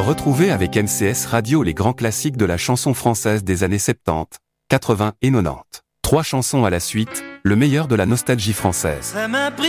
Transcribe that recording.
Retrouvez avec MCS Radio les grands classiques de la chanson française des années 70, 80 et 90. 3 chansons à la suite, le meilleur de la nostalgie française.